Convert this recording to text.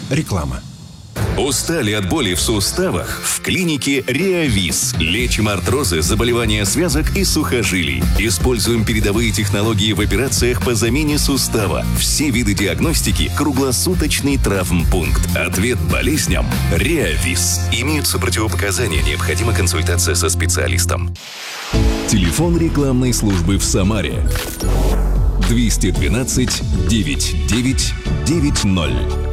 Реклама. Устали от боли в суставах? В клинике Реавис. Лечим артрозы, заболевания связок и сухожилий. Используем передовые технологии в операциях по замене сустава. Все виды диагностики. Круглосуточный травмпункт. Ответ болезням. Реавис. Имеются противопоказания. Необходима консультация со специалистом. Телефон рекламной службы в Самаре. 212 9990.